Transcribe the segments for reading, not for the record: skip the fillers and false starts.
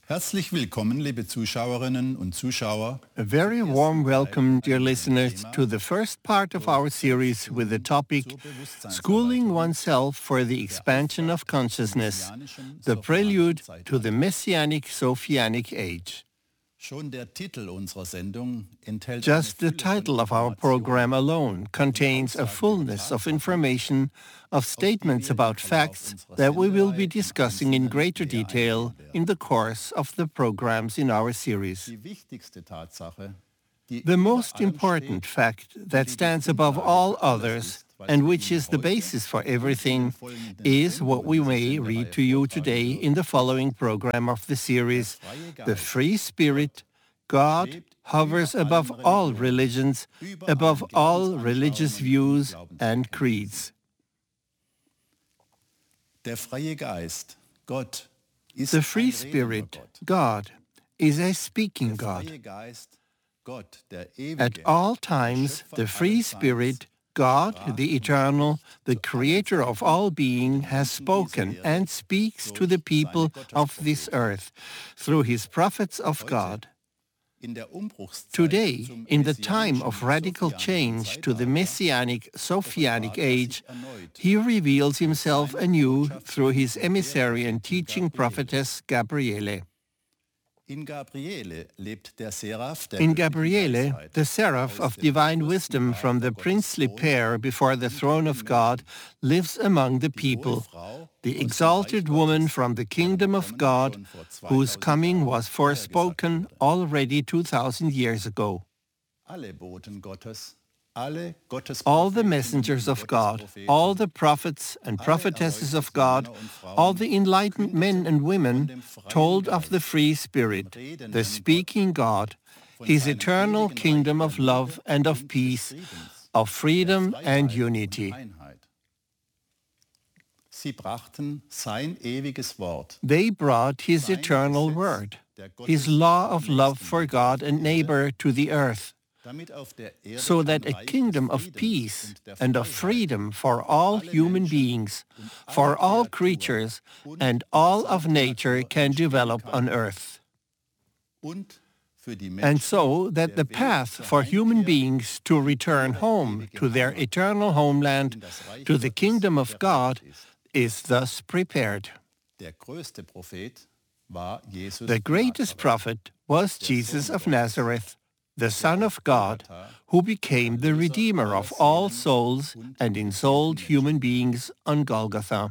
Herzlich willkommen, liebe Zuschauerinnen und Zuschauer. A very warm welcome, dear listeners, to the first part of our series with the topic Schooling Oneself for the Expansion of Consciousness, the Prelude to the Messianic Sophianic Age. Schon der Titel unserer Sendung enthält Just the title of our program alone contains a fullness of information, of statements about facts that we will be discussing in greater detail in the course of the programs in our series. die wichtigste Tatsache, die The most important fact that stands above all others and which is the basis for everything is what we may read to you today in the following program of the series, The Free Spirit, God hovers above all religions, above all religious views and creeds. der freie Geist, Gott, ist The Free ein redender Spirit, Gott. God, is a speaking Der God. freie Geist, Gott, der ewige, At all times, the Free Spirit, God, the Eternal, the Creator of all being, has spoken and speaks to the people of this earth through his prophets of God. in der Umbruchszeit Today, zum in the time messianischen of radical Sophianischen change to the Zeitalter, Messianic Sophianic offenbart sich age, erneut he reveals himself anew through his emissary and teaching prophetess Gabriele. In Gabriele lebt der Seraph der In göttlichen Gabriele, Weisheit the seraph aus of dem divine fürsten wisdom from the Vater Gottes princely Thron, pair before the throne of God, lives among the people, Frau the aus dem exalted Reich woman Gottes, from the deren kingdom of Kommen God, schon vor 2000 whose coming was Jahren vorhergesagt forespoken wurde. already 2,000 years ago. Alle Boten Gottes, alle Gottes All the Propheten messengers und of God, Gottespropheten, all the prophets and prophetesses of God, all the enlightened men and women told of the free Spirit, the speaking God, his eternal kingdom of love and of peace, of freedom and unity. Einheit. Sie brachten sein ewiges Wort, They brought his eternal word, his law of love for God and neighbor to the earth, damit auf der Erde so that ein a Reich kingdom des of Friedens peace und der and of Freiheit freedom for all human beings, for all creatures, and all of nature can develop on earth. und für die And Menschen so that the der Weg path zur for human Heimkehr beings to return home to their eternal homeland, to the kingdom of God, is thus prepared. Der größte Prophet war Jesus The von greatest Nazareth, prophet was Jesus of Nazareth, the Son of God, who became the Redeemer of all souls and ensouled human beings on Golgotha.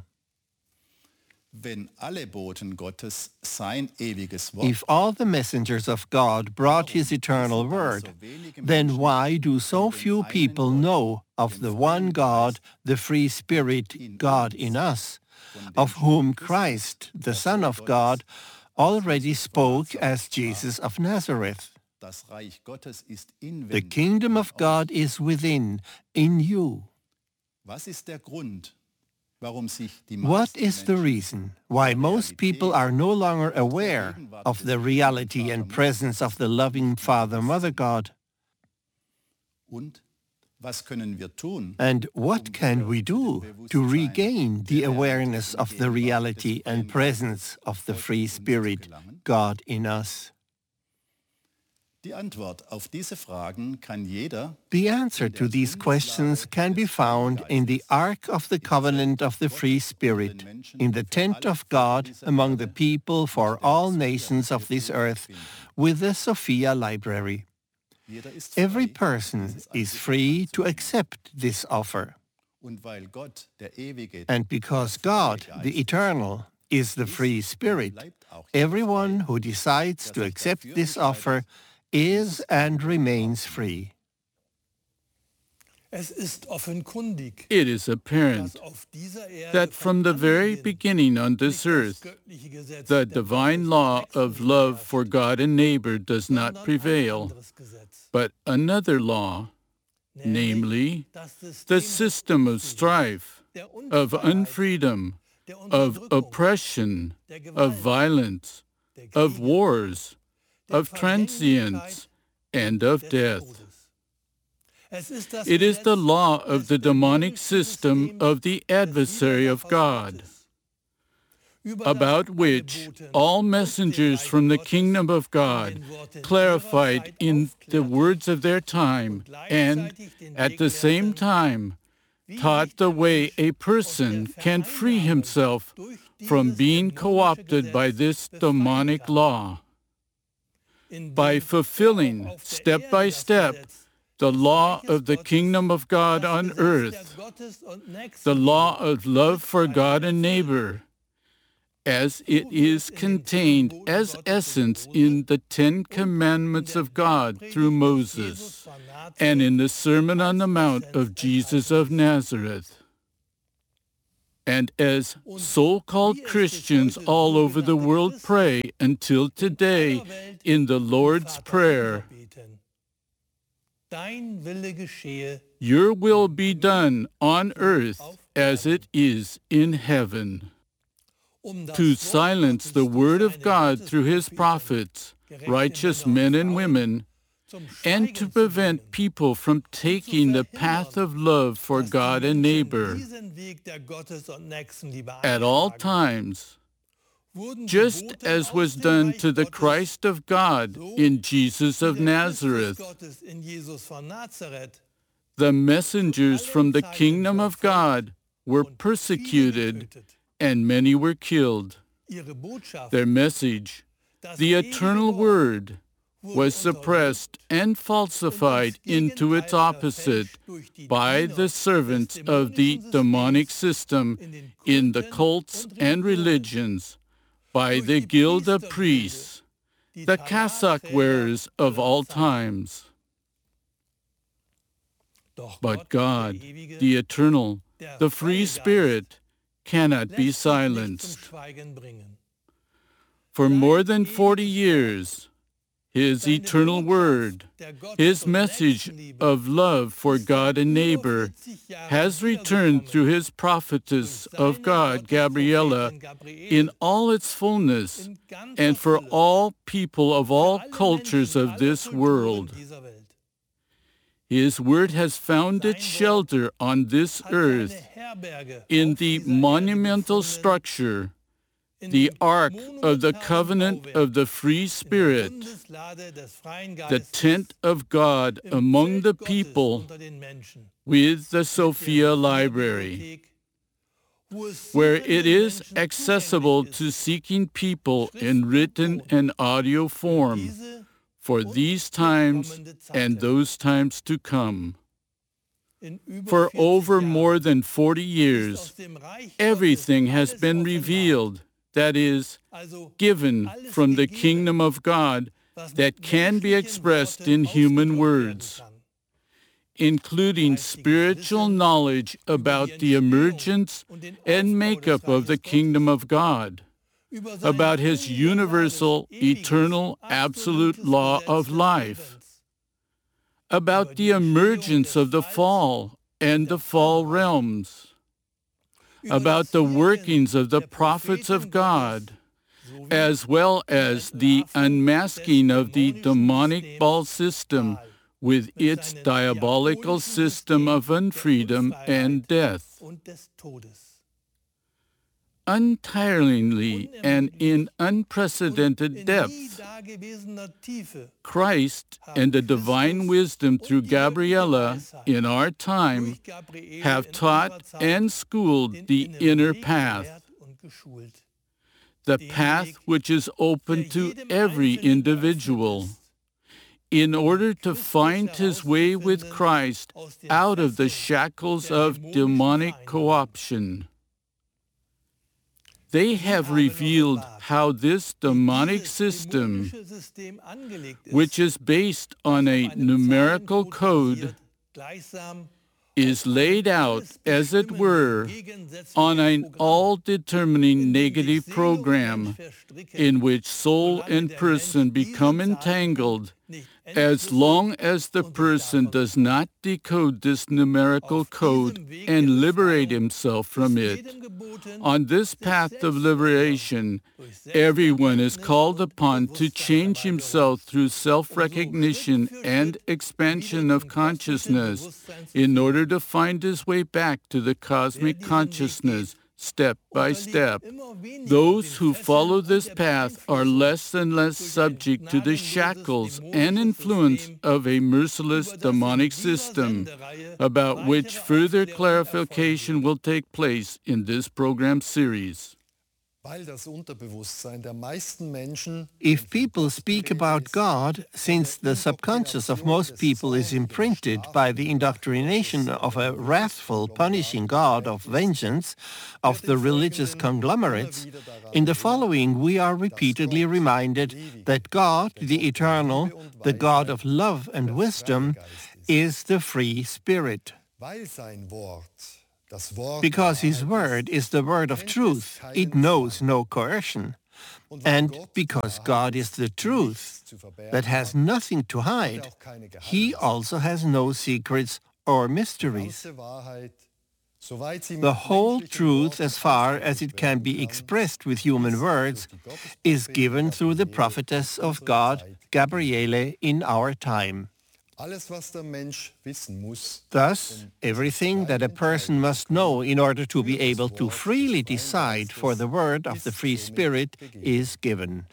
Wenn alle Boten Gottes sein ewiges Wort If all the messengers of God brought his eternal word, then why do so few people know of the one God, the free Spirit, God in us, of whom Christ, the Son of God, already spoke as Jesus of Nazareth? das Reich Gottes ist The inwendig. kingdom of God is within, in you. Was ist der Grund, warum sich die What meisten is the Menschen reason why most people are no longer aware of the reality and presence of the loving Father, Mother God? und was können wir tun, And what can we do to regain the awareness of the reality and presence of the free Spirit, God in us? Die Antwort auf diese Fragen kann jeder The answer to these questions can be found in the Ark of the Covenant of the Free Spirit, in the tent of God among the people for all nations of this earth, with the Sophia Library. Jeder ist Every frei, person is free to accept this offer. und weil Gott, der Ewige, And because God, the Eternal, is the free Spirit, everyone who decides to accept this offer is and remains free. Es ist offenkundig, It is apparent dass auf dieser Erde that from the very von Anbeginn beginning on this nicht das earth, göttliche Gesetz the der divine law of love for God and neighbor does not sondern ein prevail, anderes Gesetz, but another law, namely das the System system of strife, der of Unfreiheit, unfreedom, der of Unterdrückung, oppression, der Gewalt, of violence, der of Kriege, wars, der of transience, and of des death. Todes. Es ist das It is the Gesetz law des of the demonic dämonischen system Systems of the des adversary of Widersacher God. Gottes. about which all messengers from the kingdom of God clarified in the words of their time and, at the same time, taught the way a person can free himself from being co-opted by this demonic law. By fulfilling, step by step, the law of the kingdom of God on earth, the law of love for God and neighbor, as it is contained as essence in the Ten Commandments of God through Moses, and in the Sermon on the Mount of Jesus of Nazareth. And as so-called Christians all over the world pray until today in the Lord's Prayer, your will be done on earth as it is in heaven. To silence the word of God through his prophets, righteous men and women, and to prevent people from taking the path of love for God and neighbor at all times, just as was done to the Christ of God in Jesus of Nazareth. The messengers from the kingdom of God were persecuted, and many were killed. Their message, the eternal word, was suppressed and falsified into its opposite by the servants of the demonic system in the cults and religions, by the guild of priests, the cassock wearers of all times. But God, the eternal, the free Spirit, cannot be silenced. For more than 40 years, his eternal word, his message of love for God and neighbor, has returned through his prophetess of God, Gabriella, in all its fullness, and for all people of all cultures of this world. His word has found its shelter on this earth in the monumental structure, the Ark of the Covenant of the Free Spirit, the tent of God among the people, with the Sophia Library, where it is accessible to seeking people in written and audio form for these times and those times to come. For over more than 40 years, everything has been revealed, that is, given from the kingdom of God, that can be expressed in human words, including spiritual knowledge about the emergence and makeup of the kingdom of God, about his universal, eternal, absolute law of life, about the emergence of the fall and the fall realms, about the workings of the prophets of God, as well as the unmasking of the demonic Baal system with its diabolical system of unfreedom and death. Untiringly and in unprecedented depth, Christ and the divine wisdom through Gabriella in our time have taught and schooled the inner path, the path which is open to every individual, in order to find his way with Christ out of the shackles of demonic co-option. They have revealed how this demonic system, which is based on a numerical code, is laid out, as it were, on an all-determining negative program in which soul and person become entangled as long as the person does not decode this numerical code and liberate himself from it. On this path of liberation, everyone is called upon to change himself through self-recognition and expansion of consciousness in order to find his way back to the cosmic consciousness step by step. Immer weniger Those den who Fesseln follow und this der path are Beeinflussung less and less durch ein subject to the gnadenloses, shackles and dämonisches influence System, of a merciless über das in demonic dieser system, Sendereihe about which weitere further Aufklärung clarification erfolgen will take place in this program series. Weil das Unterbewusstsein der meisten Menschen If people speak about God, since the subconscious of most people is imprinted by the indoctrination of a wrathful, punishing God of vengeance of the religious conglomerates, in the following we are repeatedly reminded that God, the eternal, the God of love and wisdom, is the free spirit. weil sein Wort, das Wort Because der his Wahrheit word is the word of truth, it knows no coercion. And because God is the truth that has nothing to hide, he also has no secrets or mysteries. ganze Wahrheit, soweit sie The mit whole menschlichen truth, Worten as far as it can ausgedrückt be werden expressed with human words, is given through the prophetess of God, Gabriele, in our time. alles, was der Mensch wissen muss, Thus, everything that a person must know in order to be able to freely decide for the word of the free spirit is given.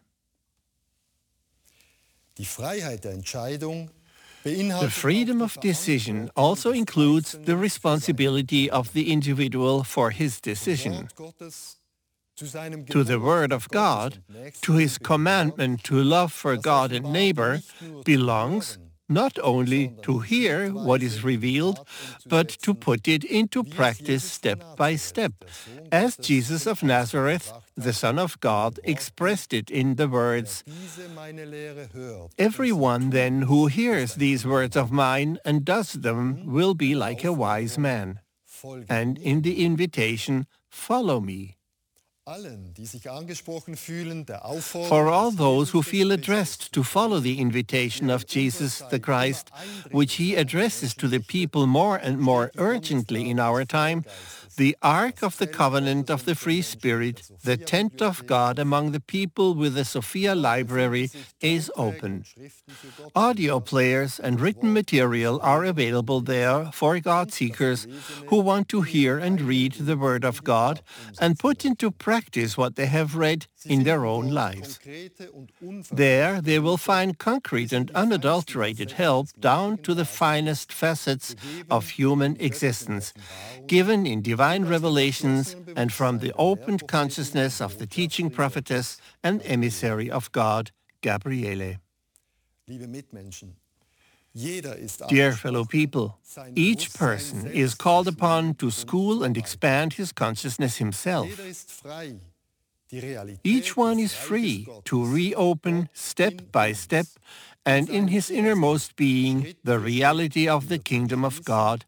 die Freiheit der Entscheidung The beinhaltet freedom auch of die decision Verantwortung also des includes the Einzelnen responsibility of the individual for his zum decision. Wort Gottes, zu seinem To the Gebot, word of Gottes God, und Nächsten to his gehört, commandment to love for God and neighbor, belongs not only to hear what is revealed, but to put it into practice step by step, as Jesus of Nazareth, the Son of God, expressed it in the words, diese meine Lehre hört. "Everyone then who hears these words of mine and does them will be like a wise man." Folge And mir. in the invitation, "Follow me." Allen, die sich angesprochen fühlen, der Aufforderung For all des those who Jesus feel Christus addressed to follow the invitation of Jesus the Christ, which he addresses to the people more and more urgently in our time, the Ark of the Covenant of the Free Spirit, the tent of God among the people with the Sophia Library, is open. Audio players and written material are available there for God seekers who want to hear and read the Word of God and put into practice what they have read in their own lives. There they will find concrete and unadulterated help down to the finest facets of human existence, given in divine revelations and from the opened consciousness of the teaching prophetess and emissary of God, Gabriele. Liebe Mitmenschen, jeder ist Dear angesprochen, fellow people, sein each Bewusstsein person selbst is zu called schulen upon to und school and zu expand his consciousness himself. Jeder ist frei, die Realität Each one des is Reiches free Gottes, to reopen Gott step in by uns, step and in his innermost being the reality of the kingdom of God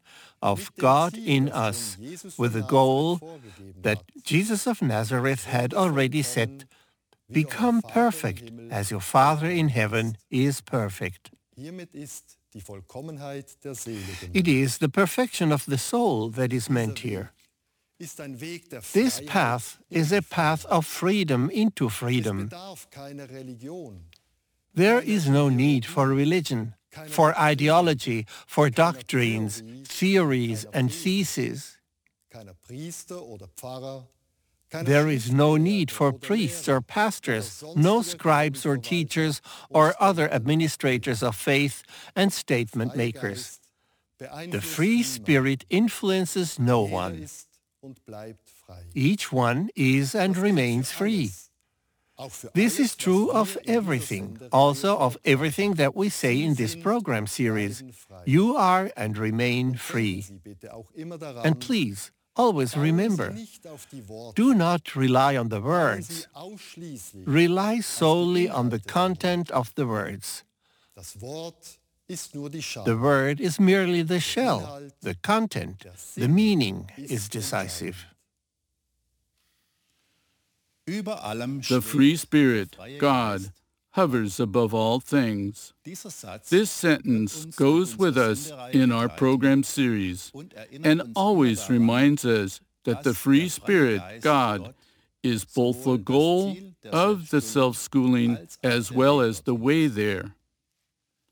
in us, with the goal that Jesus of Nazareth had already set, "Become perfect as your Father in heaven is perfect." Hiermit ist die Vollkommenheit der Seele gemeint. It is the perfection of the soul that is meant here. Ist ein Weg der This Freiheit path in is die a path of freedom into Es freedom. bedarf keiner Religion, There is no need for religion, for ideology, for doctrines, theories, and theses. keiner Priester oder Pfarrer, keiner There is no Schriftgelehrter need for oder priests Lehrer or pastors, oder no sonstige scribes or Glaubensverwalter, teachers, or other administrators of faith and statement makers. Freigeist beeinflusst The free niemand. spirit influences no Jeder one. ist und bleibt frei. Each one is and Das gilt remains für free. alles. Auch für This alles, is true was of wir in dieser everything, Sendereihe also of vortragen. everything that we say in this program series. You are and remain free. Denken Sie bitte auch immer daran, And please, always bauen Sie remember, nicht auf die Worte, do not rely on the bauen Sie words. ausschließlich Rely solely on the content of the words. Das Wort ist nur die Schale. The word is merely the shell. The content, the meaning is decisive. Über allem The schwebt free der spirit, freie God, Geist. hovers above all things. Dieser Satz This sentence wird uns goes in with unserer us Sendereihe in our begleiten program series und erinnert and uns always immer daran, reminds us that the dass free der freie spirit, Geist God, Gott is both the sowohl das goal Ziel der of the Selbstschulung self-schooling als auch as der well Weg as the dorthin way ist. there.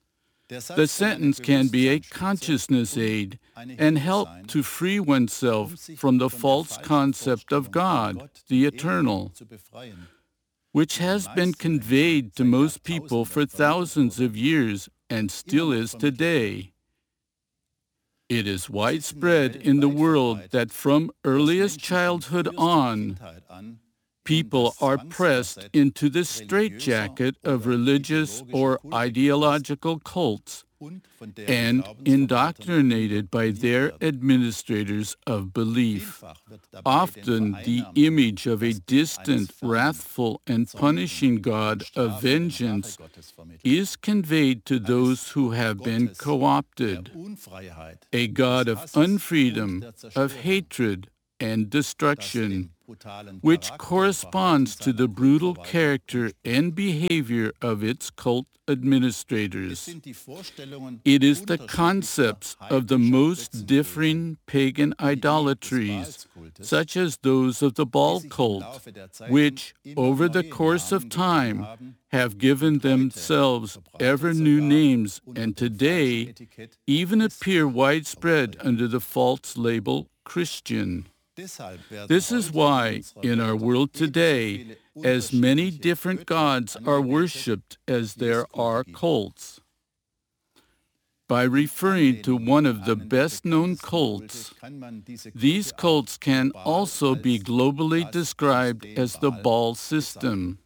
The sentence can be a consciousness aid and help to free oneself from the false concept of God, the eternal, which has been conveyed to most people for thousands of years and still is today. It is widespread in the world that from earliest childhood on, people are pressed into the straitjacket of religious or ideological cults and indoctrinated by their administrators of belief. Often the image of a distant, wrathful, and punishing God of vengeance is conveyed to those who have been co-opted, a God of unfreedom, of hatred, and destruction, which corresponds to the brutal character and behavior of its cult administrators. It is the concepts of the most differing pagan idolatries, such as those of the Baal cult, which, over the course of time, have given themselves ever new names and today even appear widespread under the false label Christian. This is why, in our world today, as many different gods are worshipped as there are cults. By referring to one of the best-known cults, these cults can also be globally described as the Baal system.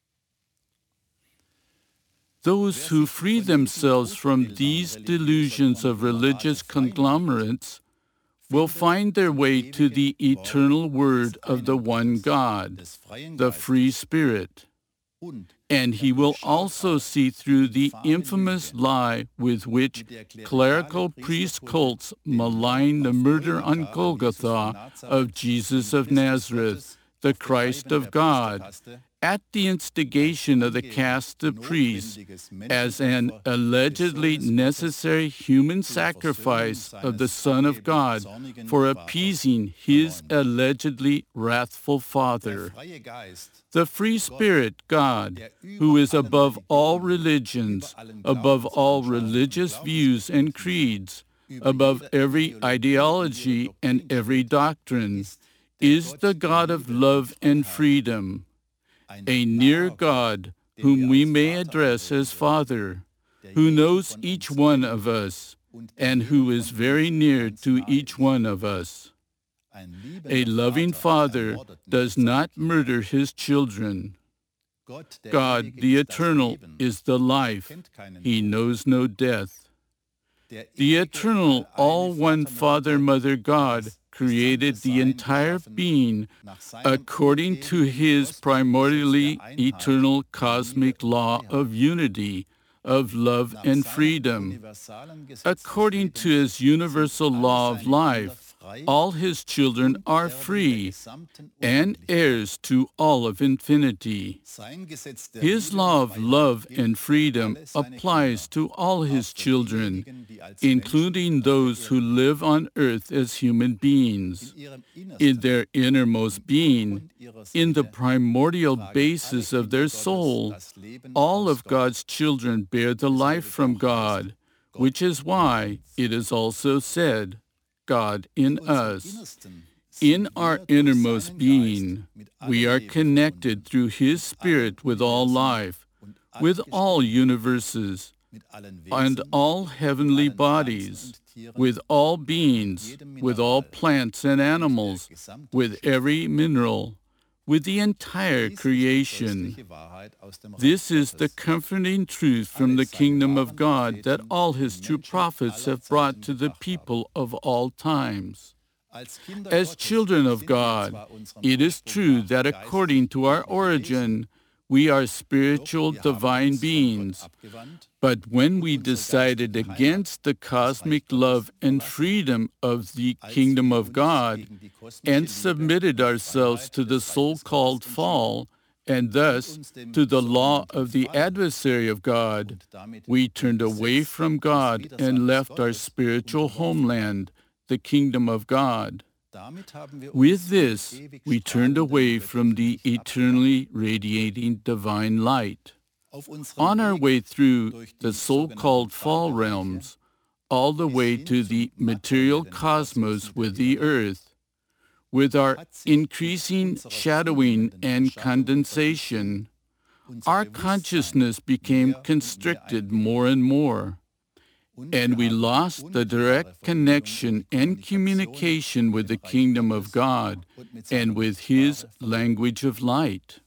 Those who free themselves from these delusions of religious conglomerates will find their way to the eternal word of the one God, the free Spirit. And he will also see through the infamous lie with which clerical priest cults malign the murder on Golgotha of Jesus of Nazareth, the Christ of God, at the instigation of the caste of priests, as an allegedly necessary human sacrifice of the Son of God for appeasing his allegedly wrathful Father. The free Spirit, God, who is above all religions, above all religious views and creeds, above every ideology and every doctrine, is the God of love and freedom, a near God whom we may address as Father, who knows each one of us and who is very near to each one of us. A loving Father does not murder his children. God, the Eternal, is the life. He knows no death. The Eternal, all-one Father, Mother, God created the entire being according to his primordially eternal cosmic law of unity, of love and freedom. According to his universal law of life, all his children are free and heirs to all of infinity. His law of love and freedom applies to all his children, including those who live on earth as human beings. In their innermost being, in the primordial basis of their soul, all of God's children bear the life from God, which is why it is also said, God in us. In our innermost being, we are connected through his Spirit with all life, with all universes, and all heavenly bodies, with all beings, with all plants and animals, with every mineral, with the entire creation. This is the comforting truth from the kingdom of God that all his true prophets have brought to the people of all times. As children of God, it is true that according to our origin, we are spiritual divine beings. But when we decided against the cosmic love and freedom of the kingdom of God and submitted ourselves to the so-called fall, and thus to the law of the adversary of God, we turned away from God and left our spiritual homeland, the kingdom of God. With this, we turned away from the eternally radiating divine light. On our way through the so-called fall realms, all the way to the material cosmos with the earth, with our increasing shadowing and condensation, our consciousness became constricted more and more, and we lost the direct connection and communication with the kingdom of God and with His language of light.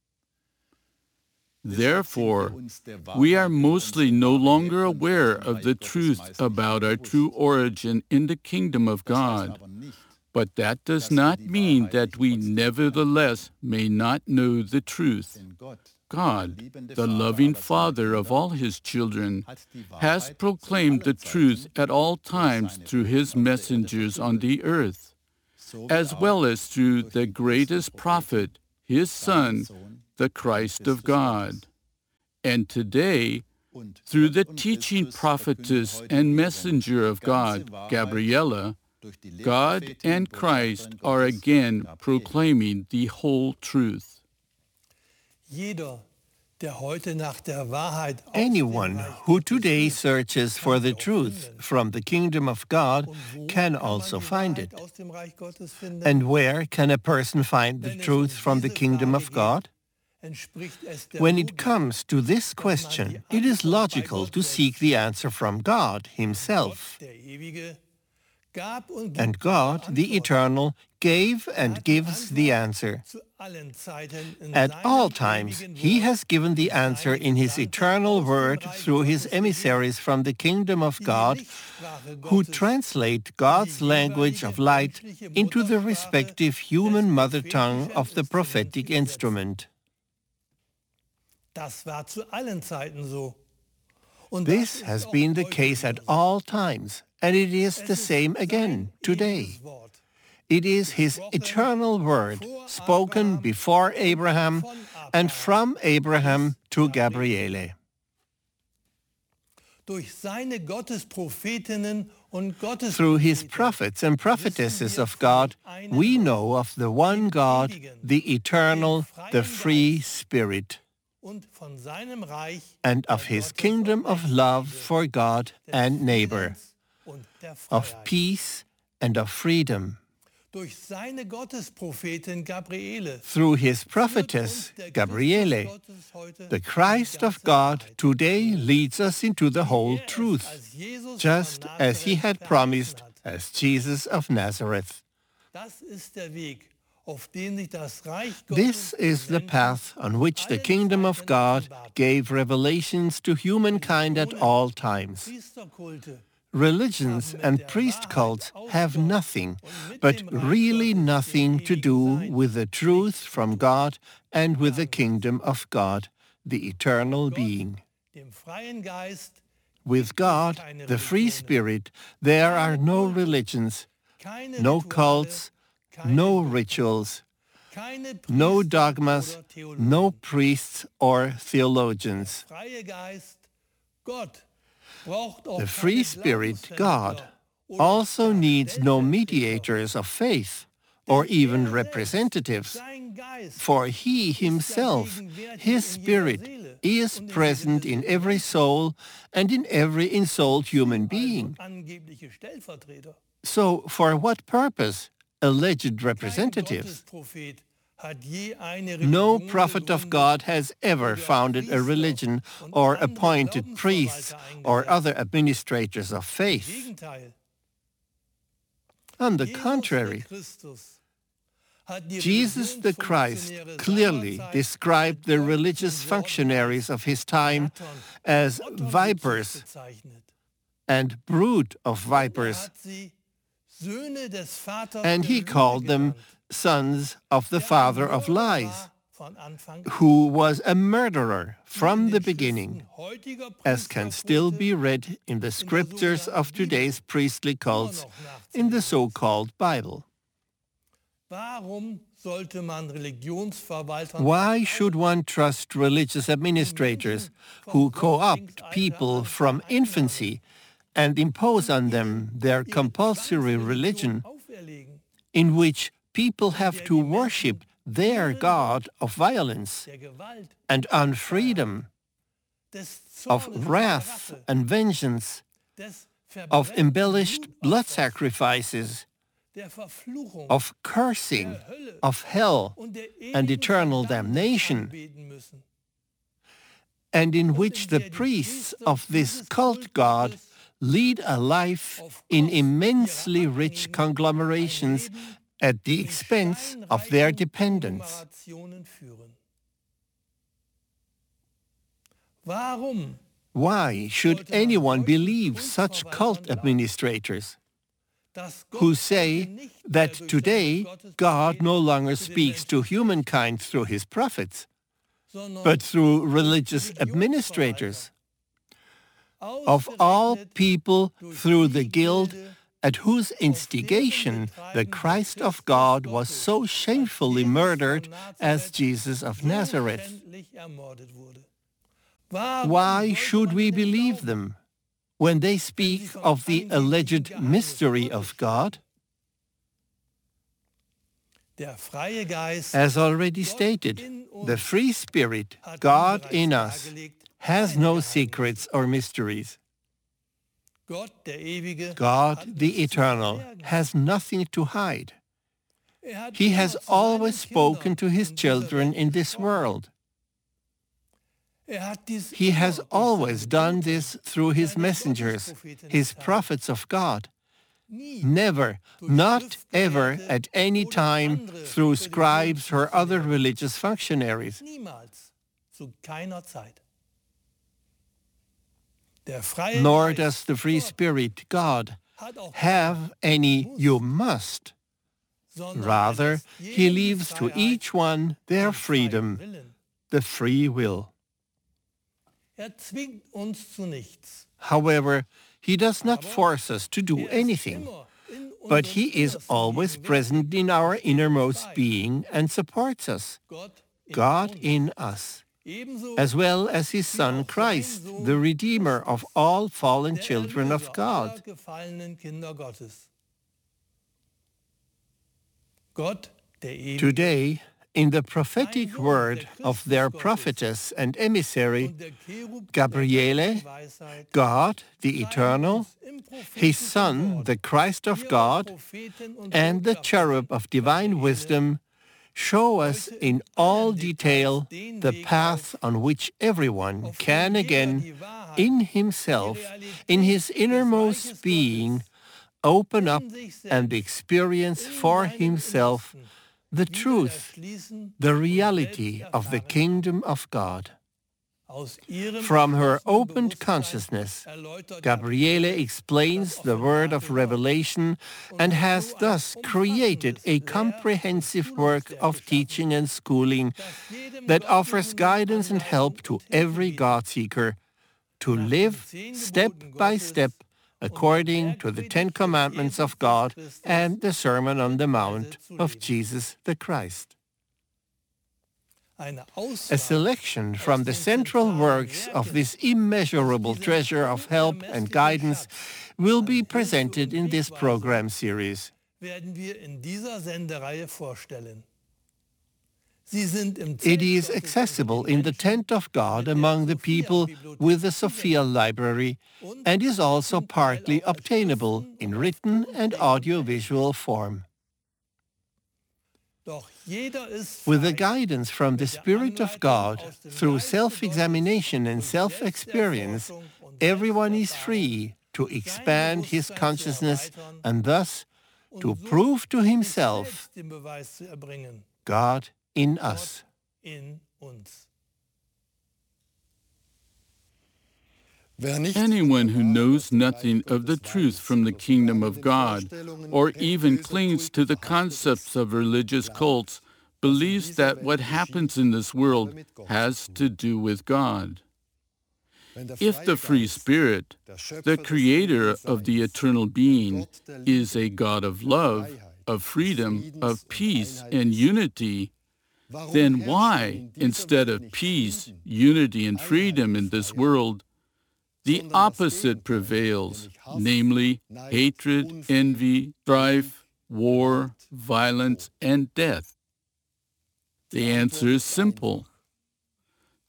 Therefore, we are mostly no longer aware of the truth about our true origin in the kingdom of God. But that does not mean that we nevertheless may not know the truth. God, the loving Father of all His children, has proclaimed the truth at all times through His messengers on the earth, as well as through the greatest prophet, His Son, the Christ of God. And today, through the teaching prophetess and messenger of God, Gabriela, God and Christ are again proclaiming the whole truth. Anyone who today searches for the truth from the kingdom of God can also find it. And where can a person find the truth from the kingdom of God? When it comes to this question, it is logical to seek the answer from God Himself. And God, the Eternal, gave and gives the answer. At all times, He has given the answer in His eternal word through His emissaries from the kingdom of God, who translate God's language of light into the respective human mother tongue of the prophetic instrument. This has been the case at all times, and it is the same again today. It is His eternal word, spoken before Abraham and from Abraham to Gabriele. Through His prophets and prophetesses of God, we know of the one God, the eternal, the free Spirit, and of His kingdom of love for God and neighbor, of peace and of freedom. Through His prophetess, Gabriele, the Christ of God today leads us into the whole truth, just as He had promised as Jesus of Nazareth. This is the path on which the kingdom of God gave revelations to humankind at all times. Religions and priest cults have nothing, but really nothing to do with the truth from God and with the kingdom of God, the eternal being. With God, the free Spirit, there are no religions, no cults, no rituals, no dogmas, no priests or theologians. The free Spirit, God, also needs no mediators of faith or even representatives, for He Himself, His Spirit, is present in every soul and in every ensouled human being. So, for what purpose alleged representatives? No prophet of God has ever founded a religion or appointed priests or other administrators of faith. On the contrary, Jesus the Christ clearly described the religious functionaries of His time as vipers and brood of vipers, and He called them sons of the father of lies, who was a murderer from the beginning, as can still be read in the scriptures of today's priestly cults in the so-called Bible. Why should one trust religious administrators who co-opt people from infancy and impose on them their compulsory religion, in which people have to worship their God of violence and unfreedom, of wrath and vengeance, of embellished blood sacrifices, of cursing, of hell and eternal damnation, and in which the priests of this cult god lead a life in immensely rich conglomerations at the expense of their dependents. Why should anyone believe such cult administrators who say that today God no longer speaks to humankind through his prophets, but through religious administrators? Of all people, through the guild at whose instigation the Christ of God was so shamefully murdered as Jesus of Nazareth. Why should we believe them when they speak of the alleged mystery of God? As already stated, the free spirit, God in us, has no secrets or mysteries. God, the Eternal, has nothing to hide. He has always spoken to his children in this world. He has always done this through his messengers, his prophets of God. Never, not ever at any time through scribes or other religious functionaries. Nor does the free spirit, God, have any "you must." Rather, he leaves to each one their freedom, the free will. However, he does not force us to do anything, but he is always present in our innermost being and supports us, God in us, as well as his Son Christ, the Redeemer of all fallen children of God. Today, in the prophetic word of their prophetess and emissary, Gabriele, God, the Eternal, his Son, the Christ of God, and the cherub of divine wisdom, show us in all detail the path on which everyone can again, in himself, in his innermost being, open up and experience for himself the truth, the reality of the kingdom of God. From her opened consciousness, Gabriele explains the word of revelation and has thus created a comprehensive work of teaching and schooling that offers guidance and help to every God-seeker to live step by step according to the 10 Commandments of God and the Sermon on the Mount of Jesus the Christ. A selection from the central works of this immeasurable treasure of help and guidance will be presented in this program series. It is accessible in the Tent of God among the people with the Sophia Library and is also partly obtainable in written and audiovisual form. With the guidance from the Spirit of God, through self-examination and self-experience, everyone is free to expand his consciousness and thus to prove to himself God in us. Anyone who knows nothing of the truth from the kingdom of God, or even clings to the concepts of religious cults, believes that what happens in this world has to do with God. If the free spirit, the creator of the eternal being, is a God of love, of freedom, of peace and unity, then why, instead of peace, unity, and freedom in this world, the opposite prevails, namely hatred, envy, strife, war, violence, and death? The answer is simple.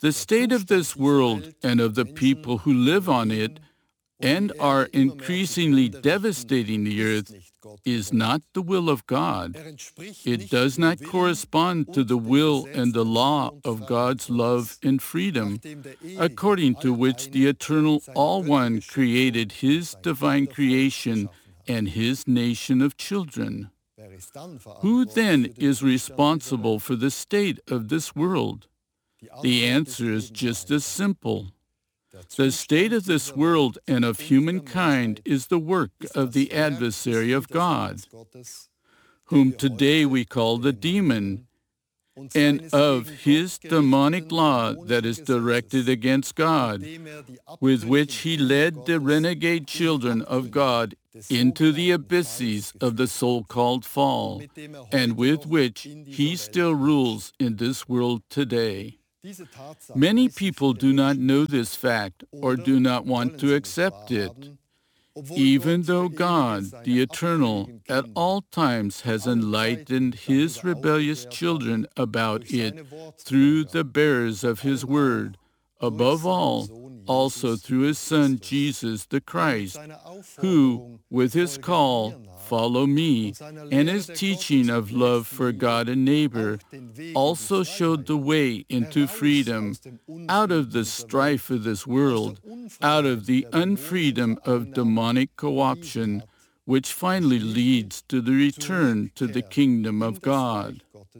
The state of this world and of the people who live on it and are increasingly devastating the earth is not the will of God. It does not correspond to the will and the law of God's love and freedom, according to which the Eternal All One created His divine creation and His nation of children. Who then is responsible for the state of this world? The answer is just as simple. The state of this world and of humankind is the work of the adversary of God, whom today we call the demon, and of his demonic law that is directed against God, with which he led the renegade children of God into the abysses of the so-called fall, and with which he still rules in this world today. Many people do not know this fact or do not want to accept it, even though God, the Eternal, at all times has enlightened His rebellious children about it through the bearers of His word, above all, also through His Son, Jesus the Christ, who, with His call, "Follow me," and His teaching of love for God and neighbor, also showed the way into freedom, out of the strife of this world, out of the unfreedom of demonic co-option, which finally leads to the return to the kingdom of God.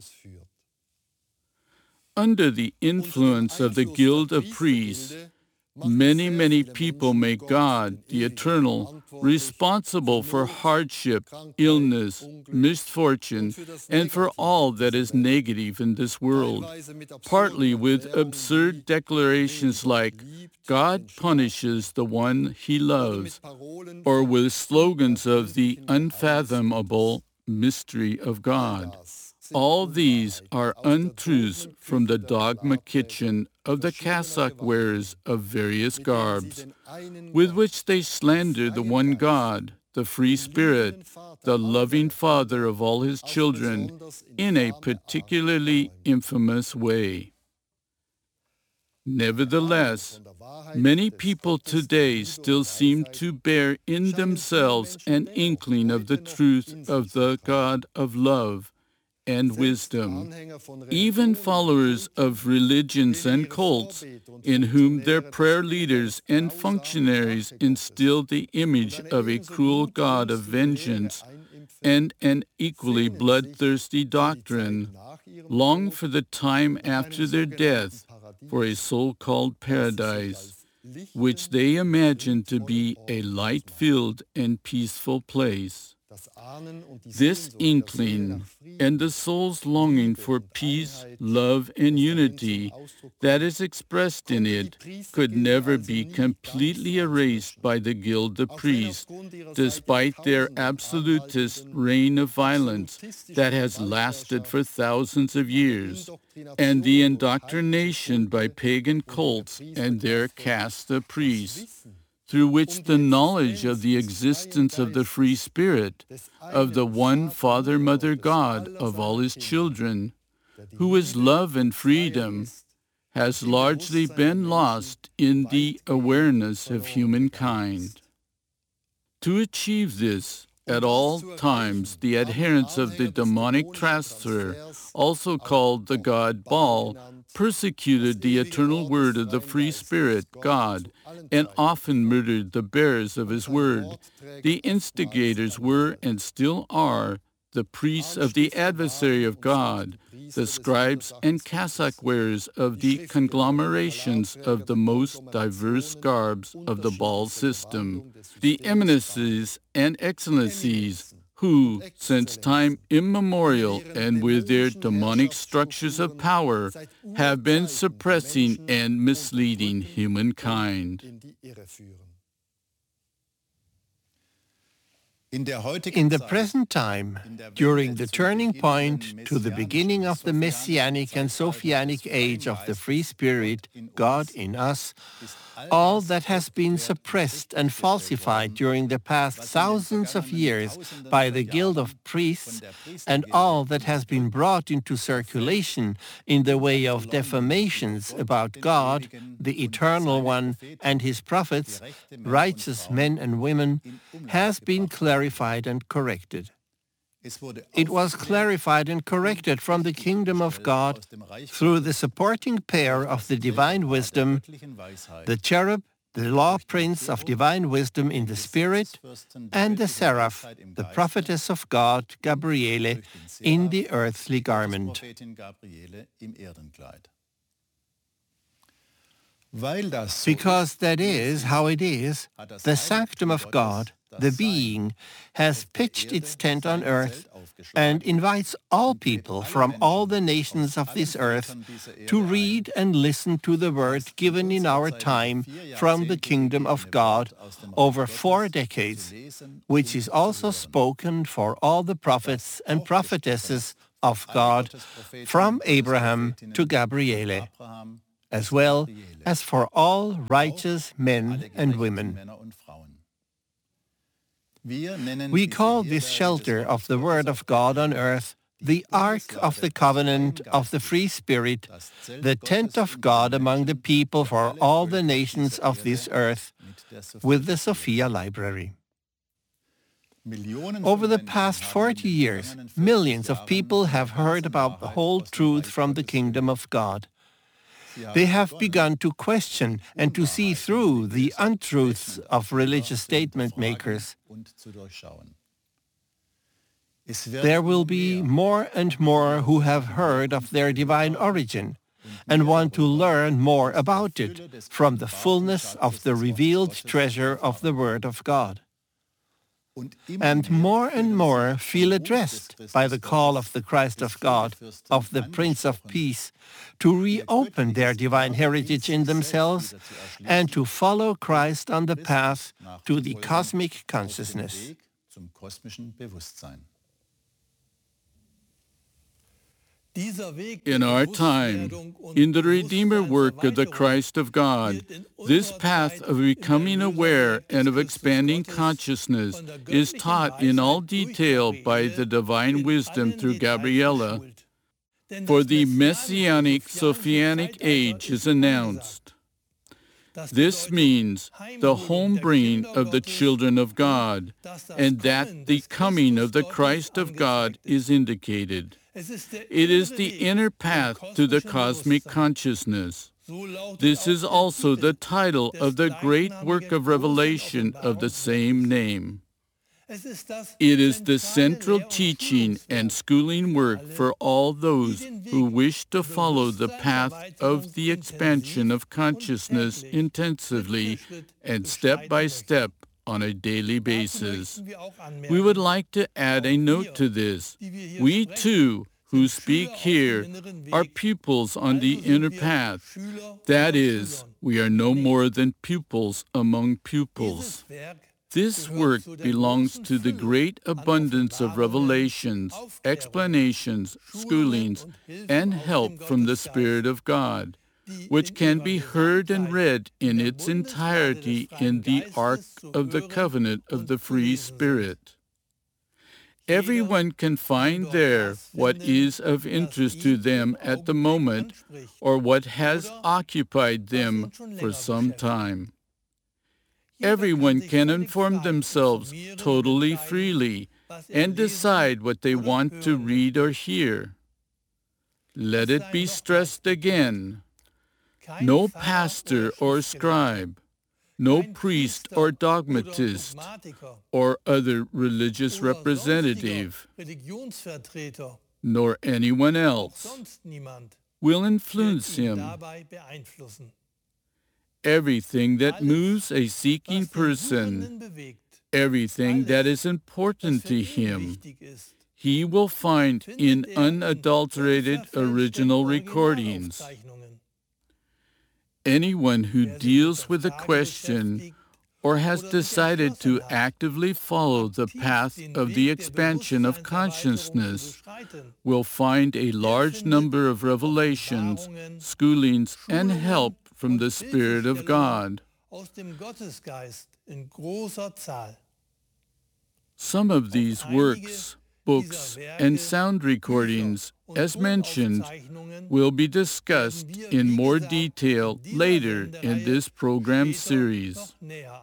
Under the influence of the Guild of Priests, many people make God, the Eternal, responsible for hardship, illness, misfortune, and for all that is negative in this world, partly with absurd declarations like, "God punishes the one He loves," or with slogans of the unfathomable mystery of God. All these are untruths from the dogma kitchen of the cassock wearers of various garbs, with which they slander the one God, the free Spirit, the loving Father of all His children, in a particularly infamous way. Nevertheless, many people today still seem to bear in themselves an inkling of the truth of the God of love and wisdom. Even followers of religions and cults, in whom their prayer leaders and functionaries instill the image of a cruel God of vengeance and an equally bloodthirsty doctrine, long for the time after their death for a so-called paradise, which they imagine to be a light-filled and peaceful place. This inkling and the soul's longing for peace, love, and unity that is expressed in it could never be completely erased by the Guild of Priests, despite their absolutist reign of violence that has lasted for thousands of years, and the indoctrination by pagan cults and their caste of priests, through which the knowledge of the existence of the free Spirit, of the one Father, Mother, God of all His children, who is love and freedom, has largely been lost in the awareness of humankind. To achieve this, at all times, the adherents of the demonic Traster, also called the god Baal, persecuted the eternal word of the free Spirit, God, and often murdered the bearers of His word. The instigators were and still are the priests of the adversary of God, the scribes and cassock wearers of the conglomerations of the most diverse garbs of the Baal system, the eminences and excellencies, who, since time immemorial and with their demonic structures of power, have been suppressing and misleading humankind. In the present time, during the turning point to the beginning of the Messianic and Sophianic age of the Free Spirit, God in us, all that has been suppressed and falsified during the past thousands of years by the guild of priests, and all that has been brought into circulation in the way of defamations about God, the Eternal One, and his prophets, righteous men and women, has been clarified and corrected. It was clarified and corrected from the kingdom of God through the supporting pair of the divine wisdom, the cherub, the law prince of divine wisdom in the spirit, and the seraph, the prophetess of God, Gabriele, in the earthly garment. Because that is how it is, the sanctum of God, the being, has pitched its tent on earth and invites all people from all the nations of this earth to read and listen to the word given in our time from the kingdom of God over 4 decades, which is also spoken for all the prophets and prophetesses of God from Abraham to Gabriele, as well as for all righteous men and women. We call this shelter of the Word of God on earth the Ark of the Covenant of the Free Spirit, the tent of God among the people for all the nations of this earth, with the Sophia Library. Over the past 40 years, millions of people have heard about the whole truth from the kingdom of God. They have begun to question and to see through the untruths of religious statement makers. There will be more and more who have heard of their divine origin and want to learn more about it from the fullness of the revealed treasure of the Word of God. And more feel addressed by the call of the Christ of God, of the Prince of Peace, to reopen their divine heritage in themselves and to follow Christ on the path to the cosmic consciousness. In our time, in the Redeemer work of the Christ of God, this path of becoming aware and of expanding consciousness is taught in all detail by the divine wisdom through Gabriela, for the Messianic Sophianic age is announced. This means the home-bringing of the children of God, and that the coming of the Christ of God is indicated. It is the inner path to the cosmic consciousness. This is also the title of the great work of revelation of the same name. It is the central teaching and schooling work for all those who wish to follow the path of the expansion of consciousness intensively and step by step on a daily basis. We would like to add a note to this. We too, who speak here, are pupils on the inner path. That is, we are no more than pupils among pupils. This work belongs to the great abundance of revelations, explanations, schoolings, and help from the Spirit of God, which can be heard and read in its entirety in the Ark of the Covenant of the Free Spirit. Everyone can find there what is of interest to them at the moment or what has occupied them for some time. Everyone can inform themselves totally freely and decide what they want to read or hear. Let it be stressed again. No pastor or scribe, no priest or dogmatist, or other religious representative, nor anyone else will influence him. Everything that moves a seeking person, everything that is important to him, he will find in unadulterated original recordings. Anyone who deals with a question or has decided to actively follow the path of the expansion of consciousness will find a large number of revelations, schoolings, and help from the Spirit of God. Aus dem Gottesgeist in großer Zahl. Some of these works, books, and sound recordings, as mentioned, will be discussed in more detail later in this program series.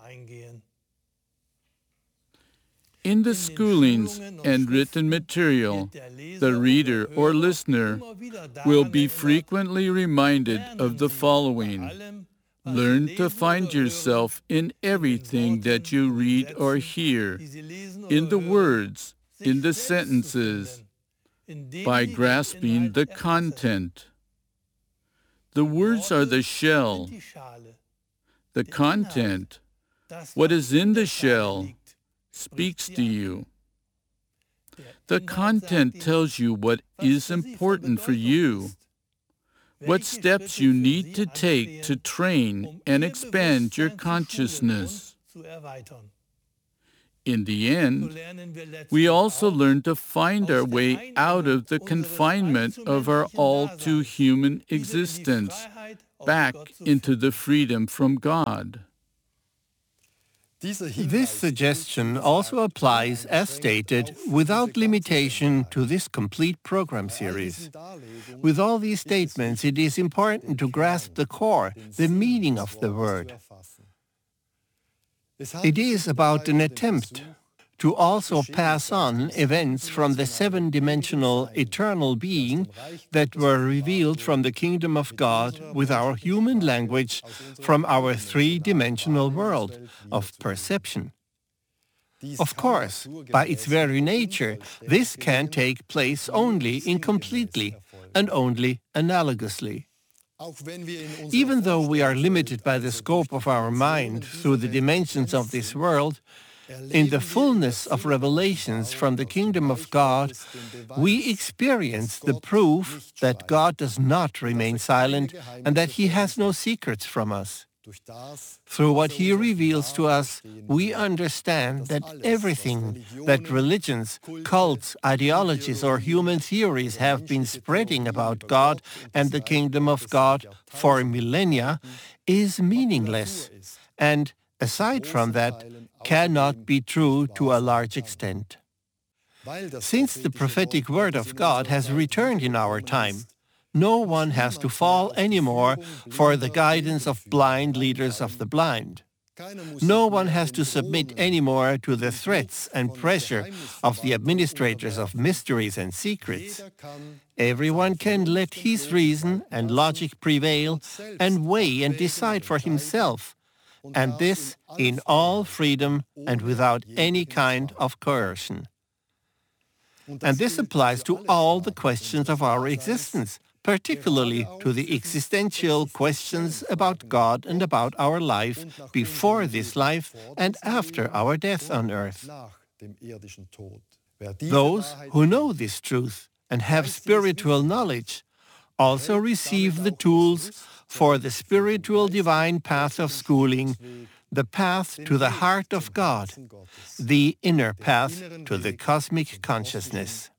In the schoolings and written material, the reader or listener will be frequently reminded of the following. Learn to find yourself in everything that you read or hear, in the words, in the sentences, by grasping the content. The words are the shell. The content, what is in the shell, speaks to you. The content tells you what is important for you, what steps you need to take to train and expand your consciousness. In the end, we also learn to find our way out of the confinement of our all-too-human existence, back into the freedom from God. This suggestion also applies, as stated, without limitation to this complete program series. With all these statements, it is important to grasp the core, the meaning of the word. It is about an attempt to also pass on events from the seven-dimensional eternal being that were revealed from the kingdom of God with our human language from our three-dimensional world of perception. Of course, by its very nature, this can take place only incompletely and only analogously. Even though we are limited by the scope of our mind through the dimensions of this world, in the fullness of revelations from the kingdom of God, we experience the proof that God does not remain silent and that He has no secrets from us. Through what He reveals to us, we understand that everything that religions, cults, ideologies, or human theories have been spreading about God and the kingdom of God for millennia is meaningless, and, aside from that, cannot be true to a large extent. Since the prophetic word of God has returned in our time, no one has to fall anymore for the guidance of blind leaders of the blind. No one has to submit anymore to the threats and pressure of the administrators of mysteries and secrets. Everyone can let his reason and logic prevail and weigh and decide for himself, and this in all freedom and without any kind of coercion. And this applies to all the questions of our existence, particularly to the existential questions about God and about our life before this life and after our death on earth. Those who know this truth and have spiritual knowledge also receive the tools for the spiritual divine path of schooling, the path to the heart of God, the inner path to the cosmic consciousness.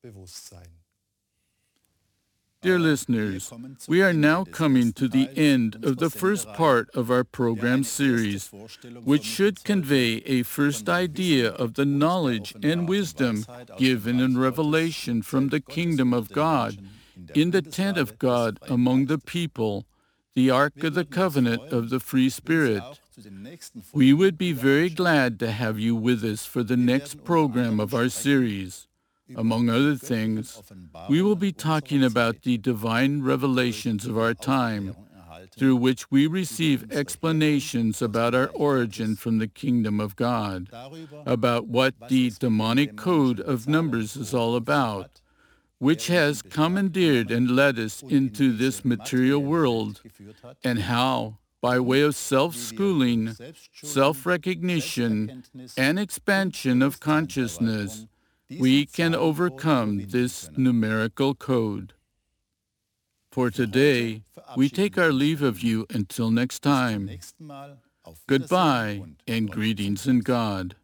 Dear listeners, we are now coming to the end of the first part of our program series, which should convey a first idea of the knowledge and wisdom given in revelation from the kingdom of God, in the tent of God among the people, the Ark of the Covenant of the Free Spirit. We would be very glad to have you with us for the next program of our series. Among other things, we will be talking about the divine revelations of our time, through which we receive explanations about our origin from the kingdom of God, about what the demonic code of numbers is all about, which has commandeered and led us into this material world, and how, by way of self-schooling, self-recognition, and expansion of consciousness, we can overcome this numerical code. For today, we take our leave of you until next time. Auf Wiedersehen Goodbye und and Gott greetings in God.